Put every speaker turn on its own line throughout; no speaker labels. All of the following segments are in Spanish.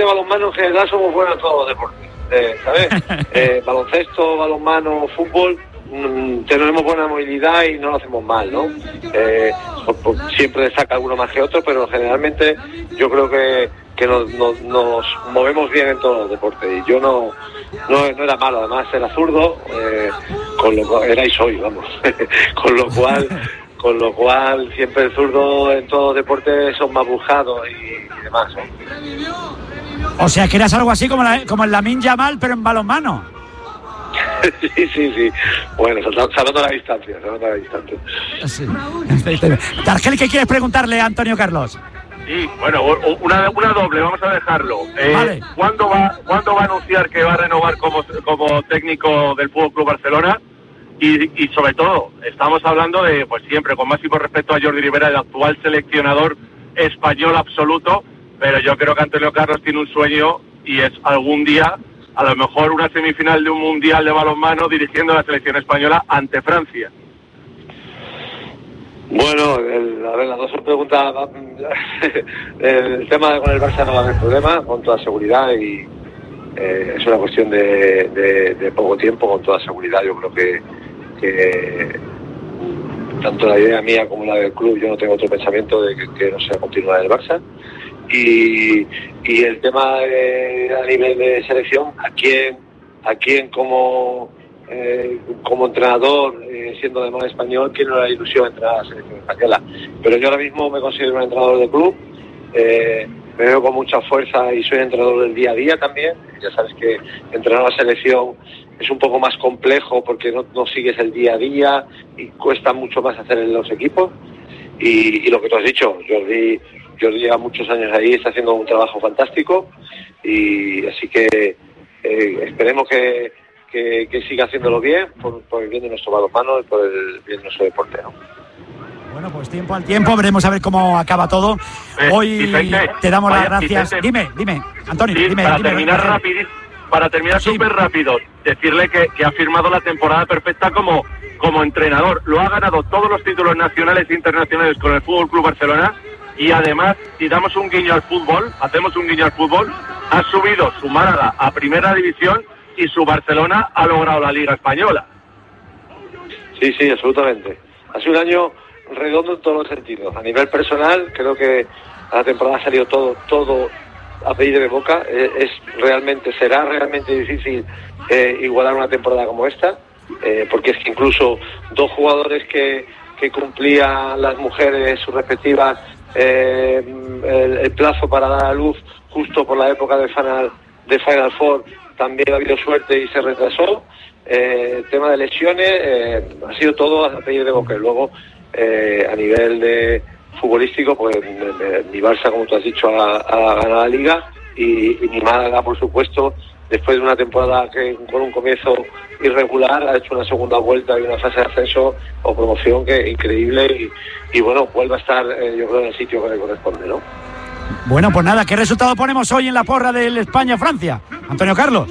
balonmano en general somos buenos en todos los deportes, ¿sabes? Baloncesto, balonmano, fútbol, tenemos buena movilidad y no lo hacemos mal, ¿no? Siempre destaca alguno más que otro, pero generalmente yo creo que nos movemos bien en todos los deportes, y yo no era malo, además era zurdo, con lo cual era y soy, vamos, con lo cual siempre el zurdo en todos los deportes son más buscados y demás, ¿no?
O sea, que eras algo así como el Lamine Yamal, pero en balonmano.
Sí. Bueno, salvando la distancia.
Sí. Dargel, ¿qué quieres preguntarle a Antonio Carlos?
Sí, bueno, una doble, vamos a dejarlo.
Vale.
¿Cuándo va a anunciar que va a renovar como técnico del Fútbol Club Barcelona? Y sobre todo, estamos hablando de, pues siempre, con máximo respeto a Jordi Ribera, el actual seleccionador español absoluto, pero yo creo que Antonio Carlos tiene un sueño, y es algún día, a lo mejor una semifinal de un mundial de balonmano dirigiendo a la selección española ante Francia.
Bueno, las dos son preguntas. El tema con el Barça no va a haber problema, con toda seguridad, y es una cuestión de poco tiempo, con toda seguridad. Yo creo que tanto la idea mía como la del club, yo no tengo otro pensamiento de que no sea continuar el Barça. Y el tema a nivel de selección, a quién como entrenador, siendo además español, tiene la ilusión de entrenar a la selección española. Pero yo ahora mismo me considero un entrenador del club, me veo con mucha fuerza y soy entrenador del día a día también. Ya sabes que entrenar a la selección es un poco más complejo porque no sigues el día a día y cuesta mucho más hacer en los equipos. Y lo que tú has dicho, Jordi lleva muchos años ahí, está haciendo un trabajo fantástico, y así que esperemos que siga haciéndolo bien por el bien de nuestro balonmano y por el bien de nuestro deporte, ¿no?
Bueno, pues tiempo al tiempo, veremos a ver cómo acaba todo. Hoy
Vicente,
te damos las gracias.
Vicente,
Dime, Antonio,
sí,
dime.
Para terminar súper rápido, decirle que ha firmado la temporada perfecta como entrenador. Lo ha ganado todos los títulos nacionales e internacionales con el Fútbol Club Barcelona, y además, si damos un guiño al fútbol, ha subido su Málaga a Primera División y su Barcelona ha logrado la Liga Española.
Sí, absolutamente. Ha sido un año redondo en todos los sentidos. A nivel personal, creo que a la temporada ha salido todo a pedir de boca. Será realmente difícil igualar una temporada como esta, porque es que incluso dos jugadores que cumplían las mujeres sus respectivas el plazo para dar a luz justo por la época de Final Four, también ha habido suerte y se retrasó. El tema de lesiones, ha sido todo a pedir de boca. Y luego, a nivel de futbolístico, pues mi Barça, como tú has dicho, ha ganado la Liga, y mi Málaga, por supuesto, después de una temporada que con un comienzo irregular ha hecho una segunda vuelta y una fase de ascenso o promoción que increíble, y bueno, vuelve a estar yo creo en el sitio que le corresponde, ¿no?
Bueno, pues nada, ¿qué resultado ponemos hoy en la porra del España-Francia, Antonio Carlos?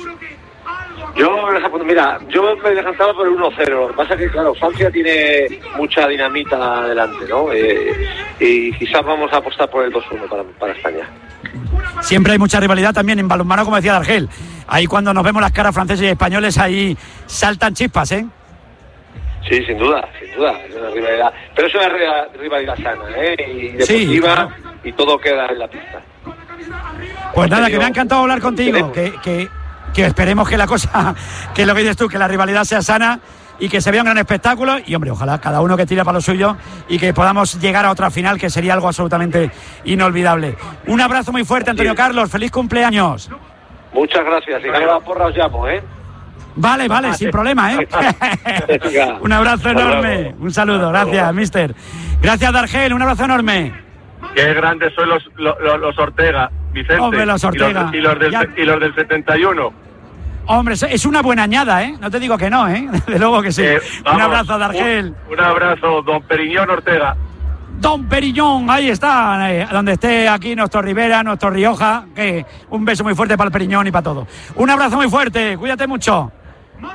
Yo me he decantado por el 1-0. Lo que pasa es que, claro, Francia tiene mucha dinamita adelante, ¿no? Y quizás vamos a apostar por el 2-1 para España.
Siempre hay mucha rivalidad también en balonmano, como decía Dargel. Ahí cuando nos vemos las caras franceses y españoles, ahí saltan chispas, ¿eh?
Sí, sin duda. Es una rivalidad. Pero es una rivalidad sana, y deportiva, sí, claro. Y todo queda en la pista.
Pues nada, que me ha encantado hablar contigo. Que esperemos que la cosa, que lo que dices tú, que la rivalidad sea sana y que se vea un gran espectáculo. Y hombre, ojalá cada uno que tire para lo suyo y que podamos llegar a otra final, que sería algo absolutamente inolvidable. Un abrazo muy fuerte, Antonio Carlos. ¡Feliz cumpleaños!
Muchas gracias. Si gano la porra os llamo, ¿eh?
Vale, sin problema, ¿eh? Un abrazo enorme. Un saludo. Gracias, mister. Gracias, Dargel. Un abrazo enorme.
Qué grandes son los Ortega, Vicente.
Hombre, los Ortega.
Y los del 71.
Hombre, es una buena añada, ¿eh? No te digo que no, ¿eh? Desde luego que sí. Vamos, un abrazo, Dargel.
Un abrazo, don Periñón Ortega.
Don Periñón, ahí está, donde esté aquí nuestro Rivera, nuestro Rioja. Que un beso muy fuerte para el Periñón y para todo. Un abrazo muy fuerte, cuídate mucho. Madre mía.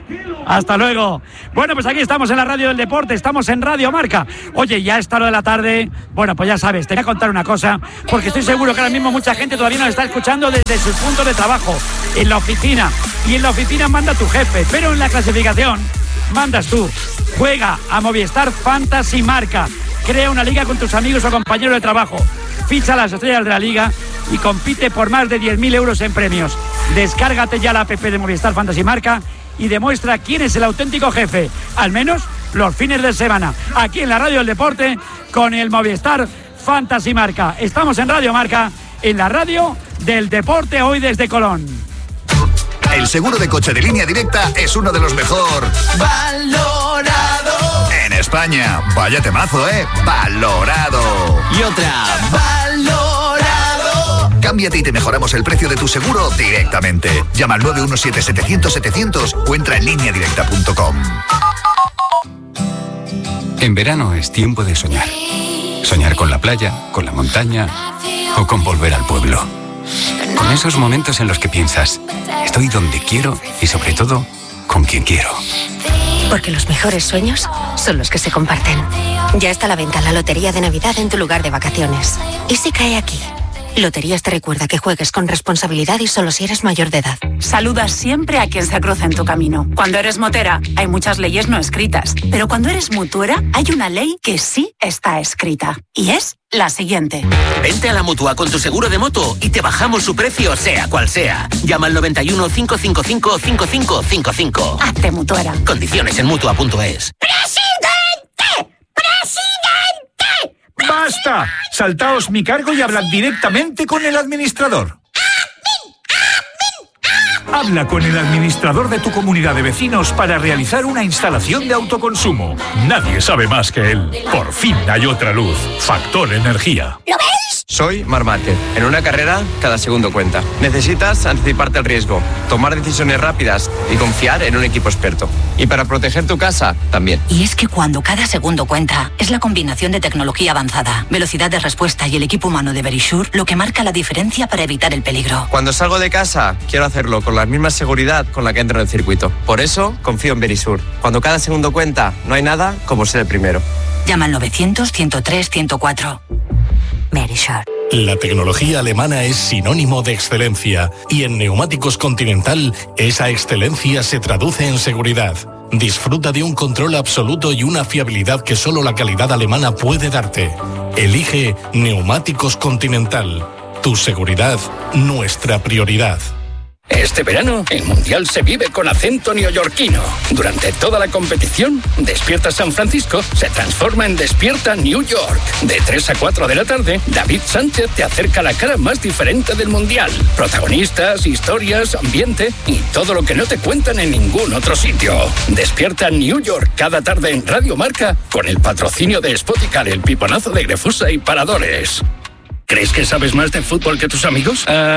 Hasta luego. Bueno, pues aquí estamos en la radio del deporte, estamos en Radio Marca. Oye, ya a esta hora de la tarde, bueno, pues ya sabes, te voy a contar una cosa, porque estoy seguro que ahora mismo mucha gente todavía nos está escuchando desde sus puntos de trabajo, en la oficina. Y en la oficina manda tu jefe, pero en la clasificación mandas tú. Juega a Movistar Fantasy Marca. Crea una liga con tus amigos o compañeros de trabajo. Ficha a las estrellas de la liga y compite por más de 10.000 euros en premios. Descárgate ya la app de Movistar Fantasy Marca y demuestra quién es el auténtico jefe, al menos los fines de semana, aquí en la radio del deporte con el Movistar Fantasy Marca. Estamos en Radio Marca, en la radio del deporte, hoy desde Colón.
El seguro de coche de Línea Directa es uno de los mejor valorado en España. Vaya temazo, valorado.
Y otra, valorado.
Cámbiate y te mejoramos el precio de tu seguro directamente. Llama al 917-700-700 o entra en lineadirecta.com.
En verano es tiempo de soñar. Soñar con la playa, con la montaña o con volver al pueblo. Con esos momentos en los que piensas, estoy donde quiero y sobre todo, con quien quiero.
Porque los mejores sueños son los que se comparten. Ya está a la venta la Lotería de Navidad en tu lugar de vacaciones. ¿Y si cae aquí? Loterías te recuerda que juegues con responsabilidad y solo si eres mayor de edad.
Saluda siempre a quien se cruza en tu camino. Cuando eres motera, hay muchas leyes no escritas. Pero cuando eres mutuera, hay una ley que sí está escrita. Y es la siguiente.
Vente a la Mutua con tu seguro de moto y te bajamos su precio, sea cual sea. Llama al 91 555 5555.
Hazte mutuera.
Condiciones en Mutua.es.
¡Presidente! ¡Presidente!
¡Basta! Saltaos mi cargo y hablad directamente con el administrador. Habla con el administrador de tu comunidad de vecinos para realizar una instalación de autoconsumo. Nadie sabe más que él. Por fin hay otra luz. Factor Energía.
¿Lo veis?
Soy Marc Márquez. En una carrera, cada segundo cuenta. Necesitas anticiparte al riesgo, tomar decisiones rápidas y confiar en un equipo experto. Y para proteger tu casa, también.
Y es que cuando cada segundo cuenta, es la combinación de tecnología avanzada, velocidad de respuesta y el equipo humano de Verisure lo que marca la diferencia para evitar el peligro.
Cuando salgo de casa, quiero hacerlo con la misma seguridad con la que entro en el circuito. Por eso, confío en Verisure. Cuando cada segundo cuenta, no hay nada como ser el primero.
Llama al 900-103-104. Verisure.
La tecnología alemana es sinónimo de excelencia y en Neumáticos Continental esa excelencia se traduce en seguridad. Disfruta de un control absoluto y una fiabilidad que solo la calidad alemana puede darte. Elige Neumáticos Continental. Tu seguridad, nuestra prioridad.
Este verano, el Mundial se vive con acento neoyorquino. Durante toda la competición, Despierta San Francisco se transforma en Despierta New York. De 3 a 4 de la tarde, David Sánchez te acerca la cara más diferente del Mundial. Protagonistas, historias, ambiente y todo lo que no te cuentan en ningún otro sitio. Despierta New York cada tarde en Radio Marca con el patrocinio de Spoticar, el piponazo de Grefusa y Paradores. ¿Crees que sabes más de fútbol que tus amigos?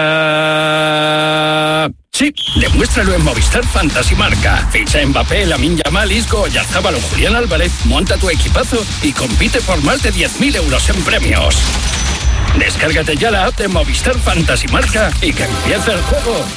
Sí, demuéstralo en Movistar Fantasy Marca. Ficha a Mbappé, Lamine Yamal, Isco, Oyarzabal o Julián Álvarez, monta tu equipazo y compite por más de 10.000 euros en premios. Descárgate ya la app de Movistar Fantasy Marca y que empiece el juego.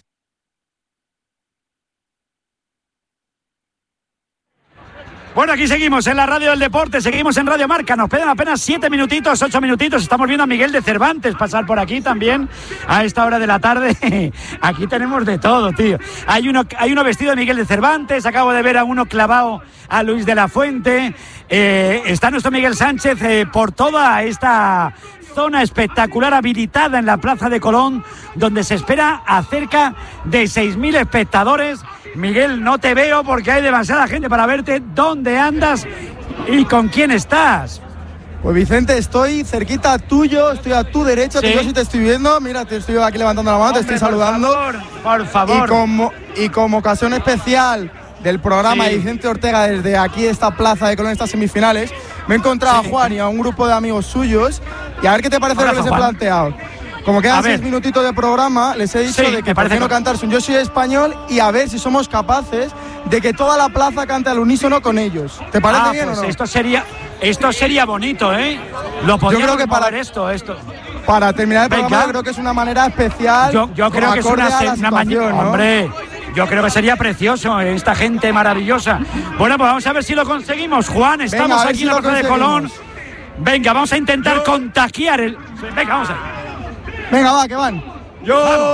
Bueno, aquí seguimos en la radio del deporte, seguimos en Radio Marca, nos quedan apenas 7 minutitos, 8 minutitos, estamos viendo a Miguel de Cervantes pasar por aquí también a esta hora de la tarde. Aquí tenemos de todo, tío. Hay uno vestido de Miguel de Cervantes, acabo de ver a uno clavado a Luis de la Fuente, está nuestro Miguel Sánchez por toda esta zona espectacular habilitada en la Plaza de Colón, donde se espera a cerca de 6.000 espectadores. Miguel, no te veo porque hay demasiada gente para verte. ¿Dónde andas y con quién estás?
Pues Vicente, estoy cerquita tuyo, estoy a tu derecha, ¿sí? Yo sí te estoy viendo, mira, te estoy aquí levantando la mano, hombre, te estoy saludando.
Por favor.
Y como ocasión especial del programa, sí, Vicente Ortega, desde aquí de esta Plaza de Colón, estas semifinales, me he encontrado a Juan y a un grupo de amigos suyos, y a ver qué te parece lo que les he planteado. Como quedan 6 minutitos de programa, les he dicho de que por qué no cantarse un Yo Soy Español y a ver si somos capaces de que toda la plaza cante al unísono con ellos. ¿Te parece bien o no?
Esto sería bonito, ¿eh? Lo podríamos, yo creo que para esto. Para terminar el programa, creo que es una manera especial. Yo creo que es una mañana, ¿no? Hombre, yo creo que sería precioso, esta gente maravillosa. Bueno, pues vamos a ver si lo conseguimos, Juan. Estamos aquí en la Plaza de Colón. Venga, vamos a intentar contagiar el... Venga, vamos a ver.
Venga, va, que van.
Vamos.